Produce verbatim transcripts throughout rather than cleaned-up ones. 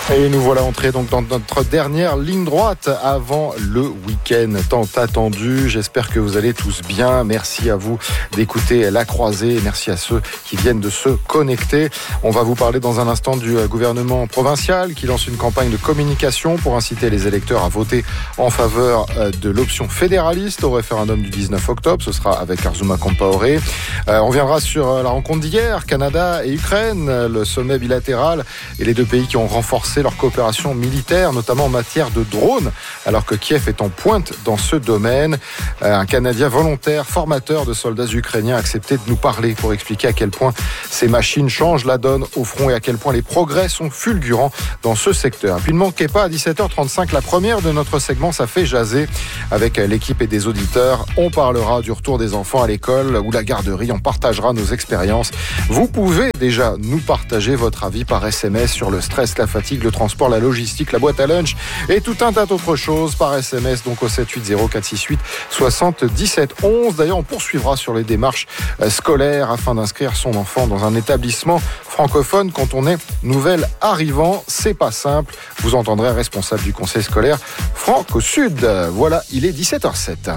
Et nous voilà entrés donc dans notre dernière ligne droite avant le week-end tant attendu. J'espère que vous allez tous bien. Merci à vous d'écouter La Croisée. Merci à ceux qui viennent de se connecter. On va vous parler dans un instant du gouvernement provincial qui lance une campagne de communication pour inciter les électeurs à voter en faveur de l'option fédéraliste au référendum du dix-neuf octobre. Ce sera avec Arzouma Compaoré. Euh, on reviendra sur la rencontre d'hier, Canada et Ukraine, le sommet bilatéral et les deux pays qui ont renforcé leur coopération militaire, notamment en matière de drones, alors que Kiev est en pointe dans ce domaine. Un Canadien volontaire, formateur de soldats ukrainiens, a accepté de nous parler pour expliquer à quel point ces machines changent la donne au front et à quel point les progrès sont fulgurants dans ce secteur. Et puis ne manquez pas, à dix-sept heures trente-cinq, la première de notre segment, ça fait jaser avec l'équipe et des auditeurs. On parlera du retour des enfants à l'école ou la garderie, on partagera nos expériences. Vous pouvez déjà nous partager votre avis par S M S sur le stress, la fatigue, le transport, la logistique, la boîte à lunch et tout un tas d'autres choses par S M S, donc au sept huit zéro quatre six huit soixante-dix-sept onze. D'ailleurs, on poursuivra sur les démarches scolaires afin d'inscrire son enfant dans un établissement francophone quand on est nouvel arrivant. C'est pas simple. Vous entendrez un responsable du conseil scolaire Franco-Sud. Voilà, il est dix-sept heures sept.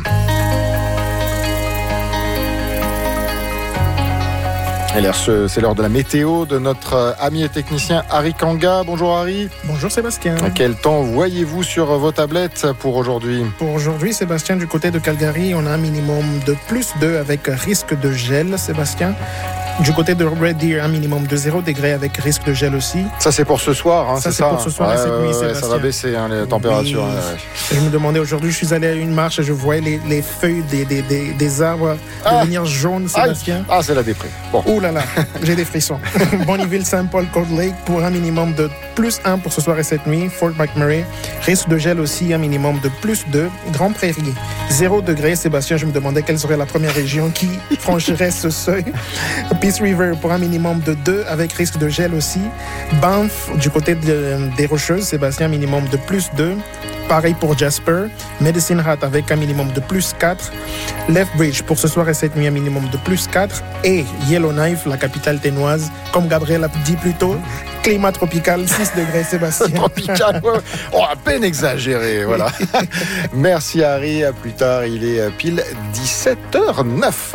Et c'est l'heure de la météo de notre ami et technicien Harry Kanga. Bonjour Harry. Bonjour Sébastien. Quel temps voyez-vous sur vos tablettes pour aujourd'hui ? Pour aujourd'hui, Sébastien, du côté de Calgary, on a un minimum de plus deux avec risque de gel, Sébastien. Du côté de Red Deer, un minimum de zéro degré avec risque de gel aussi. Ça, c'est pour ce soir, hein, ça, c'est, c'est ça pour ce soir ouais, et cette ouais, nuit, ouais, Sébastien. Ça va baisser, hein, les températures. Oui. Ouais, ouais. Je me demandais aujourd'hui, je suis allé à une marche et je voyais les, les feuilles des, des, des, des arbres ah. devenir jaunes, Sébastien. Ah, c'est la déprime. Bon. Ouh là là, j'ai des frissons. Bonnyville, Saint-Paul, Cold Lake pour un minimum de plus un pour ce soir et cette nuit. Fort McMurray, risque de gel aussi, un minimum de plus deux. Grand Prairie, zéro degré. Sébastien, je me demandais quelle serait la première région qui franchirait ce seuil. Peace River pour un minimum de deux avec risque de gel aussi. Banff, du côté de, des Rocheuses, Sébastien, minimum de plus deux. Pareil pour Jasper. Medicine Hat avec un minimum de plus quatre. Lethbridge pour ce soir et cette nuit, un minimum de plus quatre. Et Yellowknife, la capitale ténoise, comme Gabriel a dit plus tôt, climat tropical, six degrés, Sébastien. Tropical, ouais. Oh, à peine exagéré, voilà. Merci Harry, à plus tard, il est pile dix-sept heures neuf.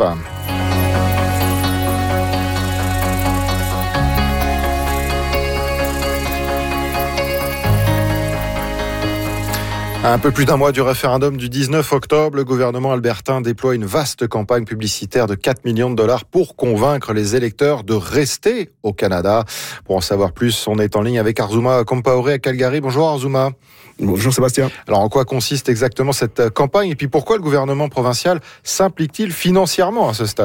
Un peu plus d'un mois du référendum du dix-neuf octobre, le gouvernement albertain déploie une vaste campagne publicitaire de quatre millions de dollars pour convaincre les électeurs de rester au Canada. Pour en savoir plus, on est en ligne avec Arzouma Compaoré à Calgary. Bonjour Arzouma. Bonjour Sébastien. Alors en quoi consiste exactement cette campagne et puis pourquoi le gouvernement provincial s'implique-t-il financièrement à ce stade ?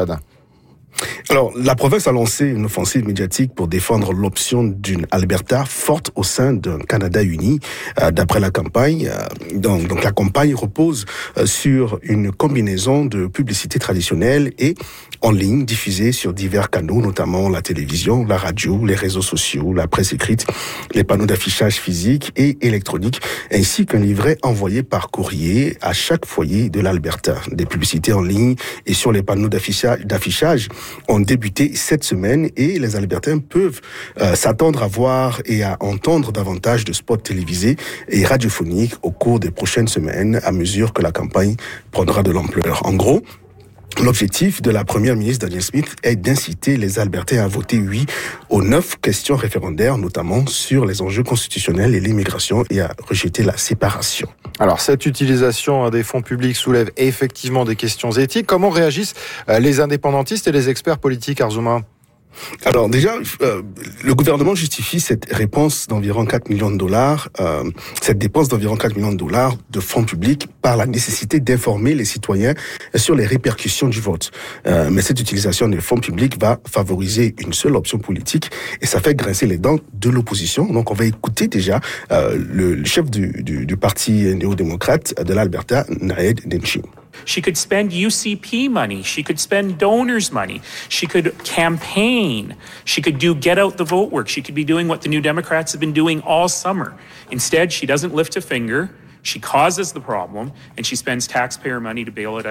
Alors, la province a lancé une offensive médiatique pour défendre l'option d'une Alberta forte au sein d'un Canada uni. Euh, d'après la campagne, euh, donc, donc la campagne repose euh, sur une combinaison de publicité traditionnelle et en ligne diffusée sur divers canaux, notamment la télévision, la radio, les réseaux sociaux, la presse écrite, les panneaux d'affichage physique et électronique, ainsi qu'un livret envoyé par courrier à chaque foyer de l'Alberta. Des publicités en ligne et sur les panneaux d'affichage, d'affichage ont débuté cette semaine et les Albertains peuvent euh, s'attendre à voir et à entendre davantage de spots télévisés et radiophoniques au cours des prochaines semaines à mesure que la campagne prendra de l'ampleur. En gros, l'objectif de la première ministre Danielle Smith est d'inciter les Albertains à voter oui aux neuf questions référendaires, notamment sur les enjeux constitutionnels et l'immigration, et à rejeter la séparation. Alors, cette utilisation des fonds publics soulève effectivement des questions éthiques. Comment réagissent les indépendantistes et les experts politiques, Arzouma ? Alors déjà, euh, le gouvernement justifie cette réponse d'environ quatre millions de dollars, euh, cette dépense d'environ quatre millions de dollars de fonds publics par la nécessité d'informer les citoyens sur les répercussions du vote. Euh, mais cette utilisation des fonds publics va favoriser une seule option politique et ça fait grincer les dents de l'opposition. Donc on va écouter déjà euh, le, le chef du, du, du parti néo-démocrate de l'Alberta, Naheed Nenshi. She could spend U C P money. She could spend donors' money. She could campaign. She could do get out the vote work. She could be doing what the New Democrats have been doing all summer. Instead, she doesn't lift a finger. She causes the problem, and she spends taxpayer money to bail it out.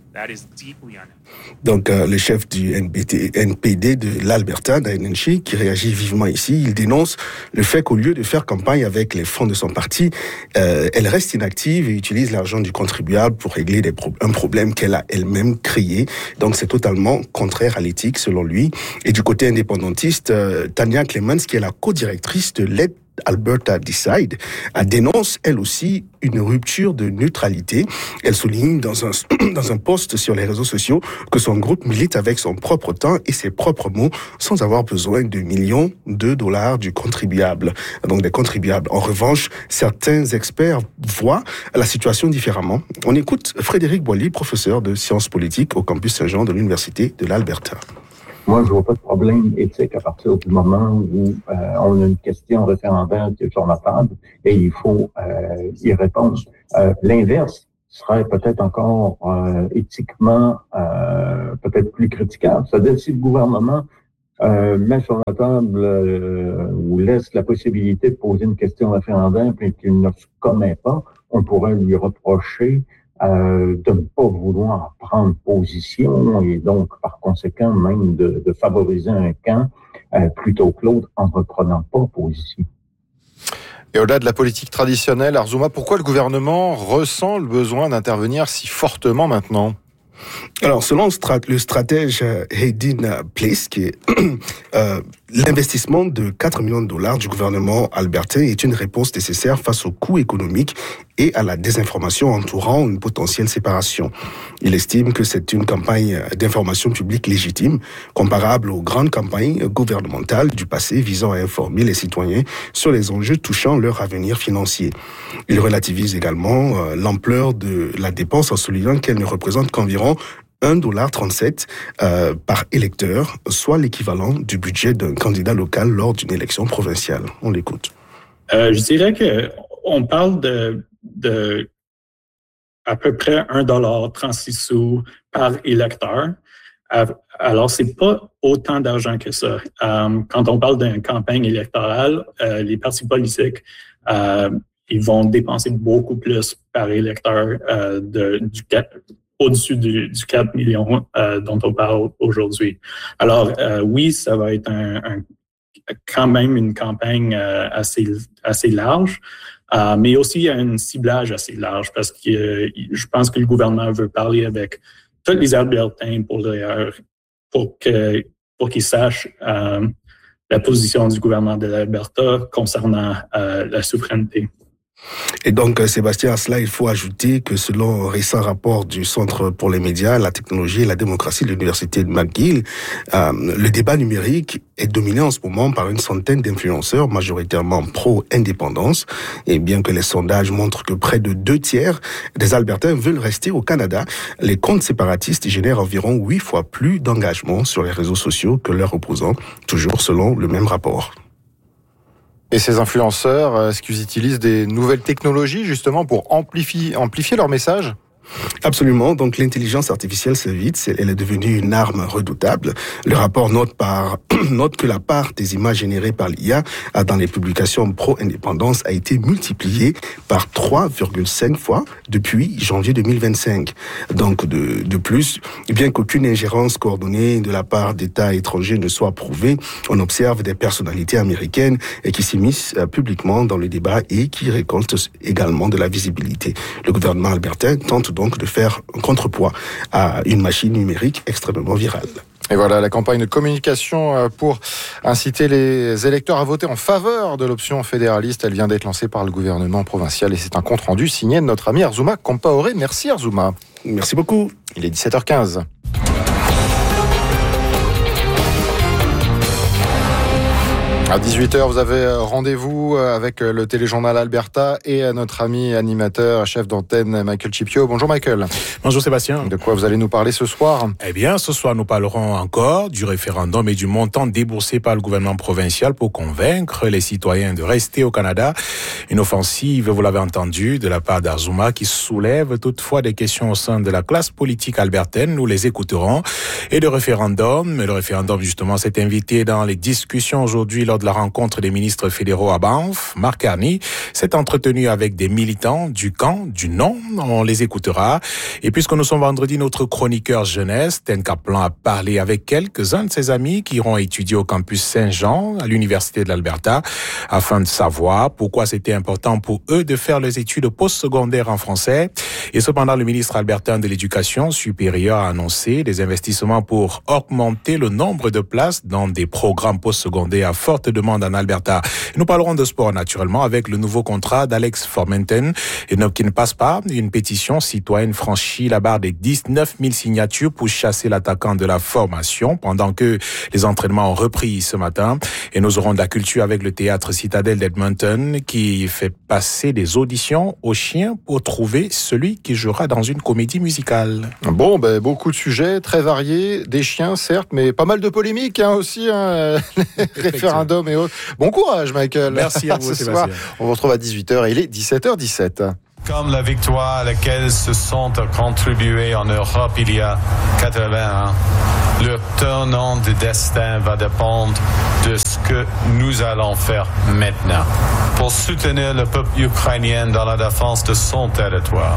That is deeply unethical. Donc, euh, le chef du N P D, N P D de l'Alberta, Dianne Nenshi, qui réagit vivement ici, il dénonce le fait qu'au lieu de faire campagne avec les fonds de son parti, euh, elle reste inactive et utilise l'argent du contribuable pour régler des pro- un problème qu'elle a elle-même créé. Donc, c'est totalement contraire à l'éthique, selon lui. Et du côté indépendantiste, euh, Tanya Clements, qui est la co-directrice de l'aide Alberta Decide, elle dénonce, elle aussi, une rupture de neutralité. Elle souligne dans un, dans un post sur les réseaux sociaux que son groupe milite avec son propre temps et ses propres mots sans avoir besoin de millions de dollars du contribuable. Donc des contribuables. En revanche, certains experts voient la situation différemment. On écoute Frédéric Boilly, professeur de sciences politiques au campus Saint-Jean de l'Université de l'Alberta. Moi, je vois pas de problème éthique à partir du moment où euh, on a une question référendaire qui est sur la table et il faut euh, y répondre. Euh, l'inverse serait peut-être encore euh, éthiquement euh, peut-être plus critiquable. C'est-à-dire si le gouvernement euh, met sur la table euh, ou laisse la possibilité de poser une question référendaire et qu'il ne se commet pas, on pourrait lui reprocher Euh, de ne pas vouloir prendre position et donc, par conséquent, même de, de favoriser un camp euh, plutôt que l'autre en ne prenant pas position. Et au-delà de la politique traditionnelle, Arzouma, pourquoi le gouvernement ressent le besoin d'intervenir si fortement maintenant ? Alors, selon le stratège Hayden Place, qui est, euh, l'investissement de quatre millions de dollars du gouvernement albertain est une réponse nécessaire face aux coûts économiques et à la désinformation entourant une potentielle séparation. Il estime que c'est une campagne d'information publique légitime, comparable aux grandes campagnes gouvernementales du passé visant à informer les citoyens sur les enjeux touchant leur avenir financier. Il relativise également euh, l'ampleur de la dépense en soulignant qu'elle ne représente qu'environ un dollar trente-sept euh, par électeur, soit l'équivalent du budget d'un candidat local lors d'une élection provinciale. On l'écoute. Euh, je dirais que on parle de, de à peu près un dollar trente-six sous par électeur. Alors, c'est pas autant d'argent que ça. Euh, quand on parle d'une campagne électorale, euh, les partis politiques, euh, ils vont dépenser beaucoup plus par électeur euh, de, du au-dessus du, du quatre millions euh, dont on parle aujourd'hui. Alors, euh, oui, ça va être un, un, quand même une campagne euh, assez, assez large, euh, mais aussi un ciblage assez large parce que euh, je pense que le gouvernement veut parler avec tous les Albertains pour, leur, pour, que, pour qu'ils sachent euh, la position du gouvernement de l'Alberta concernant euh, la souveraineté. Et donc, Sébastien, à cela, il faut ajouter que selon un récent rapport du Centre pour les médias, la technologie et la démocratie de l'Université de McGill, euh, le débat numérique est dominé en ce moment par une centaine d'influenceurs, majoritairement pro-indépendance. Et bien que les sondages montrent que près de deux tiers des Albertains veulent rester au Canada, les comptes séparatistes génèrent environ huit fois plus d'engagement sur les réseaux sociaux que leurs opposants, toujours selon le même rapport. Et ces influenceurs, est-ce qu'ils utilisent des nouvelles technologies justement pour amplifier, amplifier leur message ? Absolument. Donc, l'intelligence artificielle, c'est vite, elle est devenue une arme redoutable. Le rapport note par, note que la part des images générées par l'I A dans les publications pro-indépendance a été multipliée par trois virgule cinq fois depuis janvier deux mille vingt-cinq. Donc, de, de plus, bien qu'aucune ingérence coordonnée de la part d'États étrangers ne soit prouvée, on observe des personnalités américaines qui s'immiscent publiquement dans le débat et qui récoltent également de la visibilité. Le gouvernement albertain tente donc de faire un contrepoids à une machine numérique extrêmement virale. Et voilà la campagne de communication pour inciter les électeurs à voter en faveur de l'option fédéraliste. Elle vient d'être lancée par le gouvernement provincial et c'est un compte-rendu signé de notre ami Arzouma Compaoré. Merci Arzouma. Merci beaucoup. Il est dix-sept heures quinze. À dix-huit heures, vous avez rendez-vous avec le téléjournal Alberta et notre ami animateur, chef d'antenne Michael Chipio. Bonjour Michael. Bonjour Sébastien. De quoi vous allez nous parler ce soir ? Eh bien, ce soir, nous parlerons encore du référendum et du montant déboursé par le gouvernement provincial pour convaincre les citoyens de rester au Canada. Une offensive, vous l'avez entendu, de la part d'Arzouma qui soulève toutefois des questions au sein de la classe politique albertaine. Nous les écouterons. Et le référendum, le référendum justement s'est invité dans les discussions aujourd'hui lors lors de la rencontre des ministres fédéraux à Banff, Mark Carney s'est entretenu avec des militants du camp du non. On les écoutera. Et puisque nous sommes vendredi, notre chroniqueur jeunesse, Ten Kaplan, a parlé avec quelques-uns de ses amis qui iront étudier au campus Saint-Jean à l'Université de l'Alberta afin de savoir pourquoi c'était important pour eux de faire leurs études postsecondaires en français. Et cependant, le ministre albertain de l'Éducation supérieure a annoncé des investissements pour augmenter le nombre de places dans des programmes postsecondaires à forte demande en Alberta. Nous parlerons de sport naturellement avec le nouveau contrat d'Alex Formenton et qui ne passe pas. Une pétition citoyenne franchit la barre des dix-neuf mille signatures pour chasser l'attaquant de la formation pendant que les entraînements ont repris ce matin. Et nous aurons de la culture avec le théâtre Citadelle d'Edmonton qui fait passer des auditions aux chiens pour trouver celui qui jouera dans une comédie musicale. Bon, ben, beaucoup de sujets, très variés, des chiens certes, mais pas mal de polémiques hein, aussi, hein, référendum et autres. Bon courage Michael. Merci à vous ce soir. On vous retrouve à dix-huit heures et il est dix-sept heures dix-sept. Comme la victoire à laquelle se sont contribués en Europe il y a quatre-vingts ans, le tournant du destin va dépendre de ce que nous allons faire maintenant pour soutenir le peuple ukrainien dans la défense de son territoire.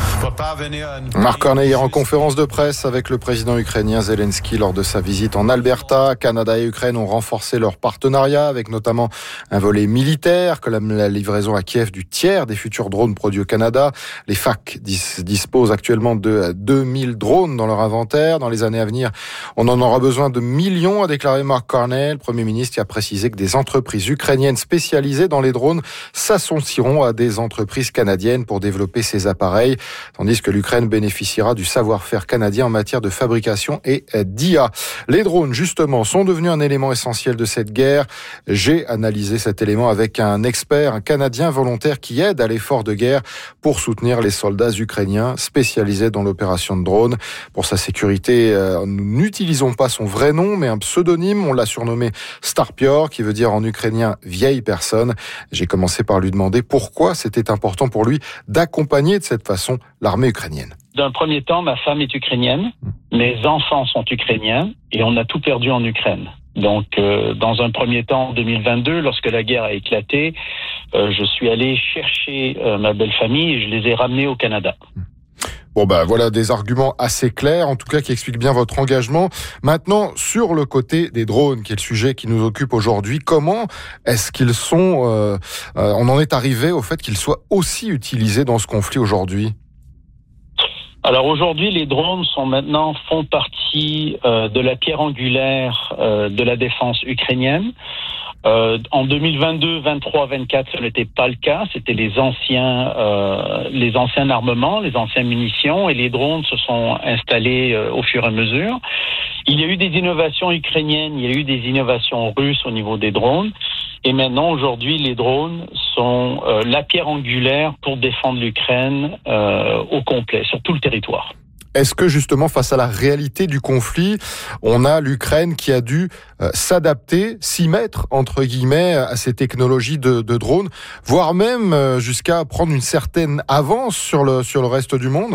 Mark Carney hier en conférence de presse avec le président ukrainien Zelensky lors de sa visite en Alberta. Canada et Ukraine ont renforcé leur partenariat avec notamment un volet militaire, comme la livraison à Kiev du tiers des futurs drones produits au Canada. Les F A C dis- disposent actuellement de deux mille drones dans leur inventaire. Dans les années à venir, on en aura besoin de millions, a déclaré Mark Carney. Le Premier ministre qui a précisé que des entreprises ukrainiennes spécialisées dans les drones s'associeront à des entreprises canadiennes pour développer ces appareils, tandis que l'Ukraine bénéficiera du savoir-faire canadien en matière de fabrication et d'I A. Les drones, justement, sont devenus un élément essentiel de cette guerre. J'ai analysé cet élément avec un expert, un Canadien volontaire qui aide à l'effort de guerre pour soutenir les soldats ukrainiens spécialisés dans l'opération de drone. Pour sa sécurité, nous n'utilisons pas son vrai nom, mais un pseudonyme. On l'a surnommé Starpior, qui veut dire en ukrainien « vieille personne ». J'ai commencé par lui demander pourquoi c'était important pour lui d'accompagner de cette façon l'armée ukrainienne. D'un premier temps, ma femme est ukrainienne, mes enfants sont ukrainiens et on a tout perdu en Ukraine. Donc, euh, dans un premier temps, en deux mille vingt-deux, lorsque la guerre a éclaté, euh, je suis allé chercher euh, ma belle famille et je les ai ramenés au Canada. Bon ben voilà des arguments assez clairs, en tout cas qui expliquent bien votre engagement. Maintenant, sur le côté des drones, qui est le sujet qui nous occupe aujourd'hui, comment est-ce qu'ils sont, euh, euh, on en est arrivé au fait qu'ils soient aussi utilisés dans ce conflit aujourd'hui ? Alors aujourd'hui, les drones sont maintenant font partie euh, de la pierre angulaire euh, de la défense ukrainienne. Euh, en deux mille vingt-deux, vingt-trois, vingt-quatre, ce n'était pas le cas. C'était les anciens, euh, les anciens armements, les anciennes munitions, et les drones se sont installés euh, au fur et à mesure. Il y a eu des innovations ukrainiennes, il y a eu des innovations russes au niveau des drones. Et maintenant, aujourd'hui, les drones sont euh, la pierre angulaire pour défendre l'Ukraine euh, au complet, sur tout le territoire. Est-ce que justement, face à la réalité du conflit, on a l'Ukraine qui a dû euh, s'adapter, s'y mettre, entre guillemets, à ces technologies de, de drones, voire même euh, jusqu'à prendre une certaine avance sur le, sur le reste du monde ?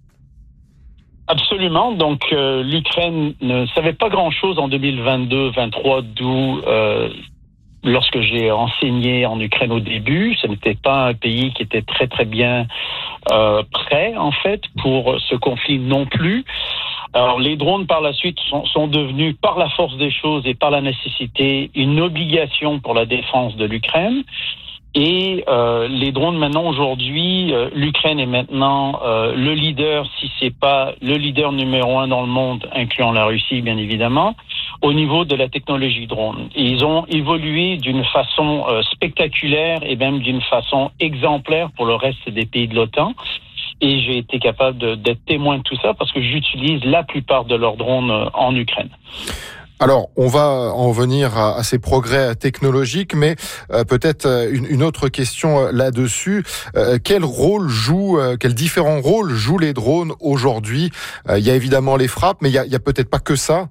Absolument. Donc, euh, l'Ukraine ne savait pas grand-chose en deux mille vingt-deux vingt-trois, d'où... Euh, Lorsque j'ai enseigné en Ukraine au début, ce n'était pas un pays qui était très très bien euh, prêt en fait pour ce conflit non plus. Alors les drones par la suite sont, sont devenus par la force des choses et par la nécessité une obligation pour la défense de l'Ukraine. Et euh, les drones maintenant aujourd'hui, euh, l'Ukraine est maintenant euh, le leader, si c'est pas le leader numéro un dans le monde, incluant la Russie bien évidemment, au niveau de la technologie drone. Et ils ont évolué d'une façon euh, spectaculaire et même d'une façon exemplaire pour le reste des pays de l'OTAN. Et j'ai été capable de, d'être témoin de tout ça parce que j'utilise la plupart de leurs drones euh, en Ukraine. Alors, on va en venir à, à ces progrès technologiques, mais euh, peut-être une, une autre question là-dessus. Euh, quel rôle jouent, euh, quels différents rôles jouent les drones aujourd'hui ? euh, Il y a évidemment les frappes, mais il y a, il y a peut-être pas que ça.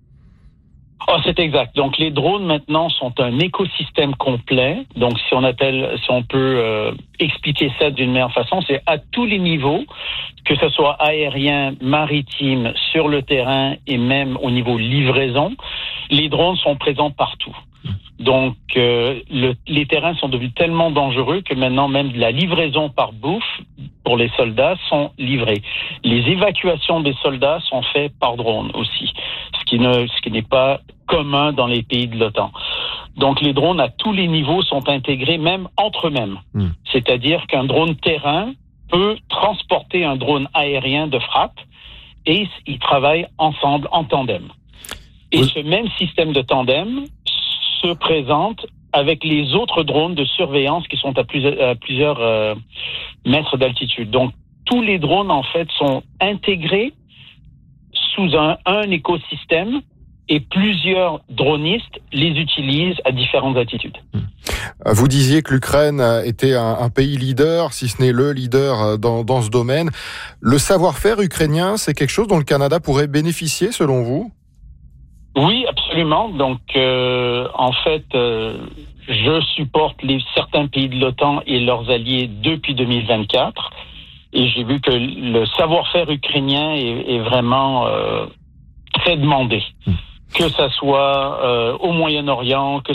Oh, c'est exact. Donc, les drones maintenant sont un écosystème complet. Donc, si on appelle, si on peut euh, expliquer ça d'une meilleure façon, c'est à tous les niveaux, que ce soit aérien, maritime, sur le terrain et même au niveau livraison, les drones sont présents partout. Donc, euh, le, les terrains sont devenus tellement dangereux que maintenant, même la livraison par bouffe pour les soldats sont livrées. Les évacuations des soldats sont faites par drone aussi, ce qui ne, ce qui n'est pas commun dans les pays de l'OTAN. Donc, les drones à tous les niveaux sont intégrés, même entre eux-mêmes. Mmh. C'est-à-dire qu'un drone terrain peut transporter un drone aérien de frappe et ils travaillent ensemble en tandem. Et oui. Ce même système de tandem se présente avec les autres drones de surveillance qui sont à plusieurs, à plusieurs euh, mètres d'altitude. Donc, tous les drones, en fait, sont intégrés sous un, un écosystème et plusieurs dronistes les utilisent à différentes altitudes. Vous disiez que l'Ukraine était un, un pays leader, si ce n'est le leader dans, dans ce domaine. Le savoir-faire ukrainien, c'est quelque chose dont le Canada pourrait bénéficier, selon vous ? Oui, absolument. Donc, euh, en fait, euh, je supporte les, certains pays de l'OTAN et leurs alliés depuis deux mille vingt-quatre. Et j'ai vu que le savoir-faire ukrainien est, est vraiment euh, très demandé. Mmh. Que ça soit euh, au Moyen-Orient, que